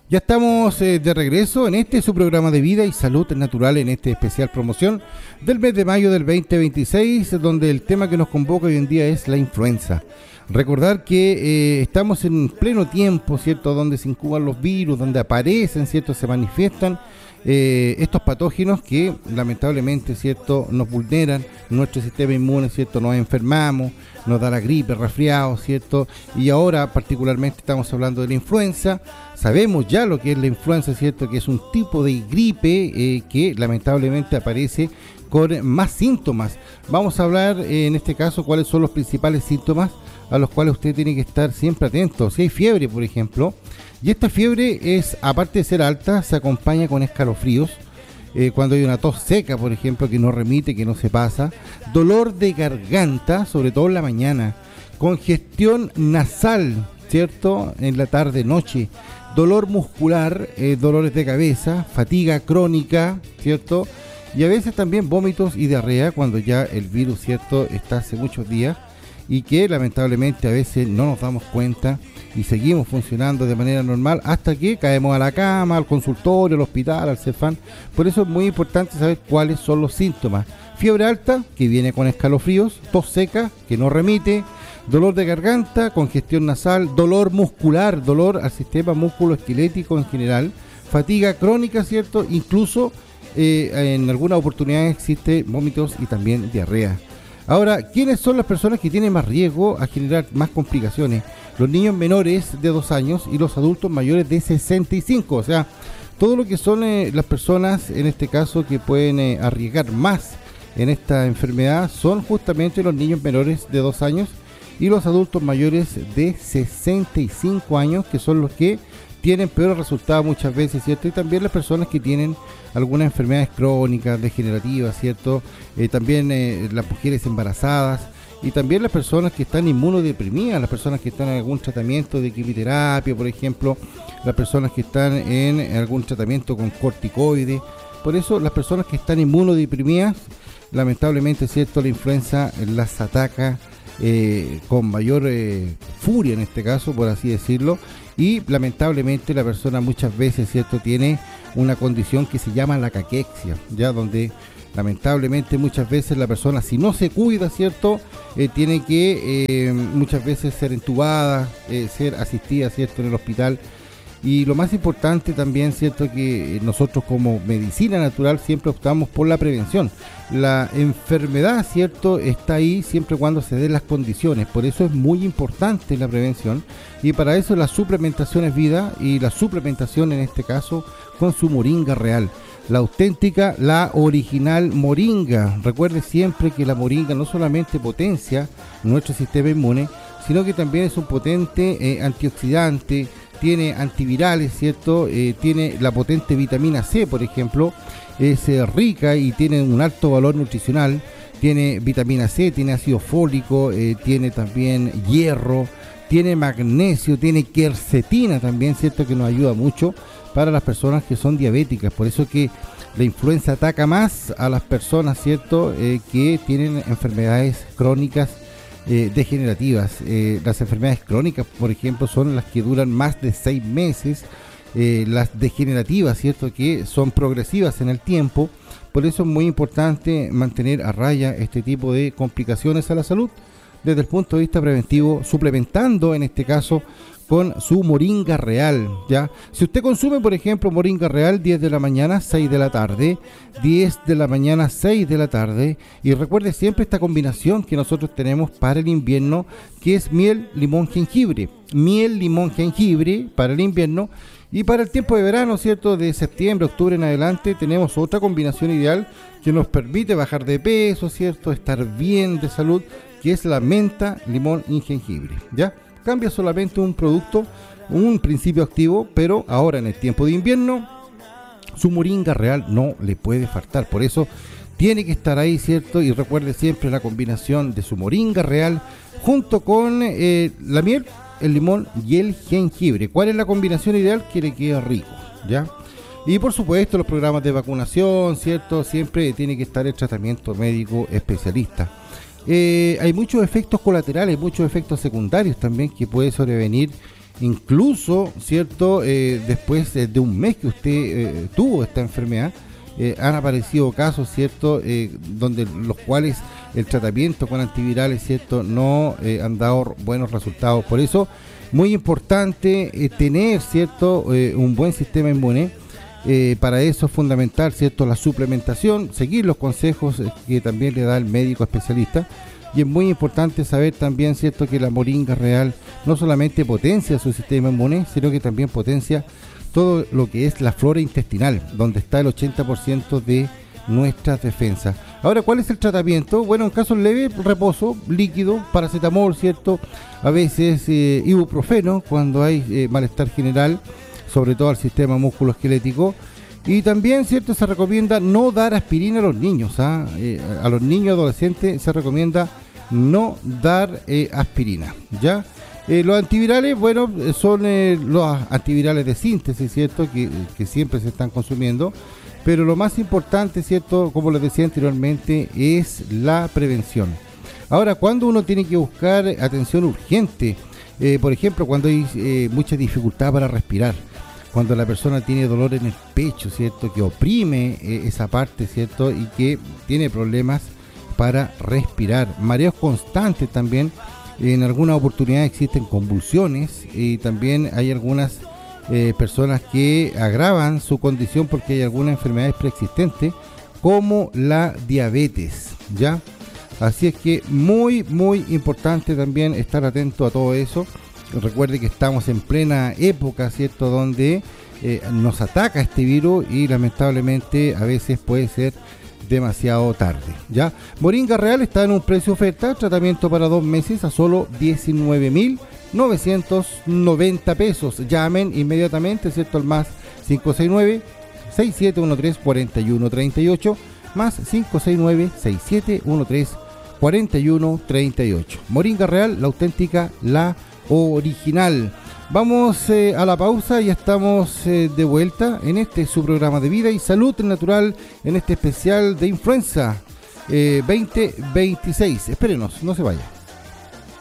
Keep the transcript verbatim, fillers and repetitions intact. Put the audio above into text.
Ya estamos eh, de regreso en este su programa de vida y salud natural, en este especial promoción del mes de mayo del veinte veintiséis, donde el tema que nos convoca hoy en día es la influenza. Recordar que eh, estamos en pleno tiempo, ¿cierto?, donde se incuban los virus, donde aparecen, ¿cierto?, se manifiestan eh, estos patógenos que lamentablemente, ¿cierto?, nos vulneran nuestro sistema inmune, ¿cierto?, nos enfermamos, nos da la gripe, resfriado, ¿cierto?, y ahora particularmente estamos hablando de la influenza. Sabemos ya lo que es la influenza, ¿cierto?, que es un tipo de gripe eh, que lamentablemente aparece con más síntomas. Vamos a hablar eh, en este caso cuáles son los principales síntomas a los cuales usted tiene que estar siempre atento. Si hay fiebre, por ejemplo, y esta fiebre es, aparte de ser alta, se acompaña con escalofríos. Eh, cuando hay una tos seca, por ejemplo, que no remite, que no se pasa, dolor de garganta, sobre todo en la mañana, congestión nasal, ¿cierto?, en la tarde-noche, dolor muscular, eh, dolores de cabeza, fatiga crónica, ¿cierto?, y a veces también vómitos y diarrea cuando ya el virus, ¿cierto?, está hace muchos días y que lamentablemente a veces no nos damos cuenta y seguimos funcionando de manera normal hasta que caemos a la cama, al consultorio, al hospital, al Cefam. Por eso es muy importante saber cuáles son los síntomas. Fiebre alta, que viene con escalofríos, tos seca, que no remite, dolor de garganta, congestión nasal, dolor muscular, dolor al sistema músculo-esquelético en general, fatiga crónica, ¿cierto? Incluso eh, en algunas oportunidades existe vómitos y también diarrea. Ahora, ¿quiénes son las personas que tienen más riesgo a generar más complicaciones? Los niños menores de dos años y los adultos mayores de sesenta y cinco, o sea, todo lo que son eh, las personas, en este caso, que pueden eh, arriesgar más en esta enfermedad son justamente los niños menores de dos años y los adultos mayores de sesenta y cinco años, que son los que tienen peores resultados muchas veces, ¿cierto? Y también las personas que tienen algunas enfermedades crónicas, degenerativas, ¿cierto? Eh, también eh, las mujeres embarazadas y también las personas que están inmunodeprimidas, las personas que están en algún tratamiento de quimioterapia, por ejemplo, las personas que están en algún tratamiento con corticoides. Por eso las personas que están inmunodeprimidas, lamentablemente, ¿cierto?, la influenza las ataca eh, con mayor eh, furia en este caso, por así decirlo, y lamentablemente la persona muchas veces, ¿cierto?, tiene una condición que se llama la caquexia, ya donde lamentablemente muchas veces la persona, si no se cuida, ¿cierto?, eh, tiene que eh, muchas veces ser entubada, eh, ser asistida, ¿cierto?, en el hospital. Y lo más importante también, ¿cierto?, que nosotros como medicina natural siempre optamos por la prevención. La enfermedad, ¿cierto?, está ahí siempre y cuando se den las condiciones. Por eso es muy importante la prevención. Y para eso la suplementación es vida, y la suplementación en este caso con su moringa real. La auténtica, la original moringa. Recuerde siempre que la moringa no solamente potencia nuestro sistema inmune, sino que también es un potente eh, antioxidante, tiene antivirales, ¿cierto? Eh, tiene la potente vitamina C, por ejemplo, es eh, rica y tiene un alto valor nutricional, tiene vitamina C, tiene ácido fólico, eh, tiene también hierro, tiene magnesio, tiene quercetina también, ¿cierto?, que nos ayuda mucho para las personas que son diabéticas. Por eso que la influenza ataca más a las personas, ¿cierto?, eh, que tienen enfermedades crónicas Eh, degenerativas. Eh, las enfermedades crónicas, por ejemplo, son las que duran más de seis meses, eh, las degenerativas, ¿cierto?, que son progresivas en el tiempo. Por eso es muy importante mantener a raya este tipo de complicaciones a la salud desde el punto de vista preventivo, suplementando en este caso con su moringa real, ¿ya? Si usted consume, por ejemplo, moringa real, diez de la mañana, seis de la tarde, diez de la mañana, seis de la tarde, y recuerde siempre esta combinación que nosotros tenemos para el invierno, que es miel, limón, jengibre, miel, limón, jengibre para el invierno, y para el tiempo de verano, ¿cierto?, de septiembre, octubre en adelante, tenemos otra combinación ideal que nos permite bajar de peso, ¿cierto?, estar bien de salud, que es la menta, limón y jengibre, ¿ya? Cambia solamente un producto, un principio activo, pero ahora en el tiempo de invierno su moringa real no le puede faltar. Por eso tiene que estar ahí, ¿cierto? Y recuerde siempre la combinación de su moringa real junto con eh, la miel, el limón y el jengibre. ¿Cuál es la combinación ideal? Que le quede rico, ¿ya? Y por supuesto los programas de vacunación, ¿cierto? Siempre tiene que estar el tratamiento médico especialista. Eh, hay muchos efectos colaterales, muchos efectos secundarios también que puede sobrevenir incluso, ¿cierto? Eh, después eh, de un mes que usted eh, tuvo esta enfermedad, eh, han aparecido casos, ¿cierto? Eh, donde los cuales el tratamiento con antivirales, ¿cierto? No eh, han dado buenos resultados. Por eso, muy importante eh, tener, ¿cierto? Eh, un buen sistema inmune. Eh, para eso es fundamental, ¿cierto? La suplementación, seguir los consejos eh, que también le da el médico especialista. Y es muy importante saber también, ¿cierto?, que la moringa real no solamente potencia su sistema inmune, sino que también potencia todo lo que es la flora intestinal, donde está el ochenta por ciento de nuestras defensas. Ahora, ¿cuál es el tratamiento? Bueno, en casos leves, reposo, líquido, paracetamol, ¿cierto? A veces eh, ibuprofeno, cuando hay eh, malestar general, sobre todo al sistema musculoesquelético. Y también, ¿cierto?, se recomienda no dar aspirina a los niños. ¿ah? Eh, a los niños adolescentes se recomienda no dar eh, aspirina, ¿ya? Eh, los antivirales, bueno, son eh, los antivirales de síntesis, ¿cierto?, que, que siempre se están consumiendo. Pero lo más importante, ¿cierto?, como les decía anteriormente, es la prevención. Ahora, cuando uno tiene que buscar atención urgente, eh, por ejemplo, cuando hay eh, mucha dificultad para respirar, cuando la persona tiene dolor en el pecho, ¿cierto?, que oprime eh, esa parte, ¿cierto?, y que tiene problemas para respirar, mareos constantes también, en algunas oportunidades existen convulsiones y también hay algunas eh, personas que agravan su condición porque hay algunas enfermedades preexistentes como la diabetes, ¿ya? Así es que muy, muy importante también estar atento a todo eso. Recuerde que estamos en plena época, ¿cierto?, donde eh, nos ataca este virus y lamentablemente a veces puede ser demasiado tarde, ¿ya? Moringa Real está en un precio oferta, tratamiento para dos meses a solo diecinueve mil novecientos noventa pesos. Llamen inmediatamente, ¿cierto?, al más cinco seis nueve, seis siete uno tres, cuatro uno tres ocho, más cinco seis nueve, seis siete uno tres, cuatro uno tres ocho. Moringa Real, la auténtica, la original. Vamos eh, a la pausa y estamos eh, de vuelta en este su programa de vida y salud natural, en este especial de influenza eh, veinte veintiséis. Espérenos, no se vaya.